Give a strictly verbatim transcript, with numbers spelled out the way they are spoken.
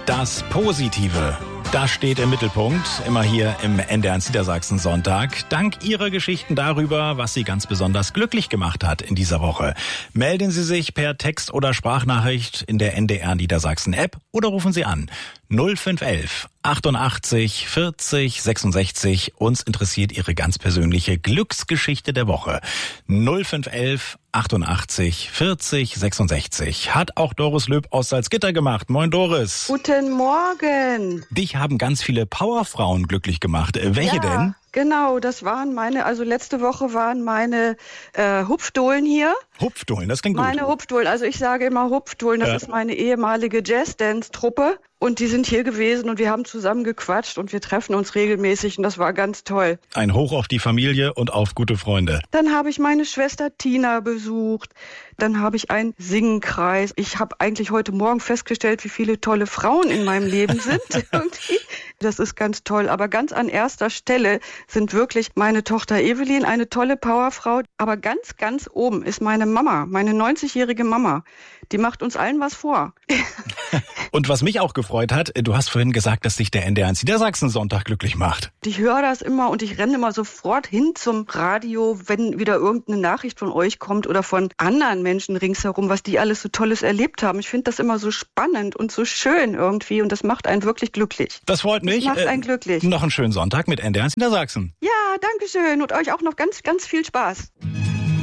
Das Positive, das steht im Mittelpunkt, immer hier im N D R eins Niedersachsen Sonntag. Dank Ihrer Geschichten darüber, was Sie ganz besonders glücklich gemacht hat in dieser Woche. Melden Sie sich per Text- oder Sprachnachricht in der N D R Niedersachsen App oder rufen Sie an null fünf elf achtundachtzig vierzig sechsundsechzig. Uns interessiert Ihre ganz persönliche Glücksgeschichte der Woche. null fünf elf achtundachtzig vierzig sechsundsechzig. Hat auch Doris Löb aus Salzgitter gemacht. Moin Doris. Guten Morgen. Dich haben ganz viele Powerfrauen glücklich gemacht. Welche ja, denn? Genau, das waren meine, also letzte Woche waren meine äh, Hupfdohlen hier. Hupfdohlen, das klingt gut. Meine Hupfdohlen, also ich sage immer Hupfdohlen, das Ja. ist meine ehemalige Jazzdance-Truppe. Und die sind hier gewesen und wir haben zusammen gequatscht und wir treffen uns regelmäßig und das war ganz toll. Ein Hoch auf die Familie und auf gute Freunde. Dann habe ich meine Schwester Tina besucht. Dann habe ich einen Singenkreis. Ich habe eigentlich heute Morgen festgestellt, wie viele tolle Frauen in meinem Leben sind. Irgendwie. Das ist ganz toll. Aber ganz an erster Stelle sind wirklich meine Tochter Evelyn, eine tolle Powerfrau. Aber ganz, ganz oben ist meine Mama, meine neunzigjährige Mama. Die macht uns allen was vor. Und was mich auch gefreut hat, du hast vorhin gesagt, dass dich der N D R eins Niedersachsen Sonntag glücklich macht. Ich höre das immer und ich renne immer sofort hin zum Radio, wenn wieder irgendeine Nachricht von euch kommt oder von anderen Menschen ringsherum, was die alles so Tolles erlebt haben. Ich finde das immer so spannend und so schön irgendwie und das macht einen wirklich glücklich. Das freut mich. Das macht einen glücklich. Noch einen schönen Sonntag mit N D R eins Niedersachsen. Ja, danke schön und euch auch noch ganz, ganz viel Spaß.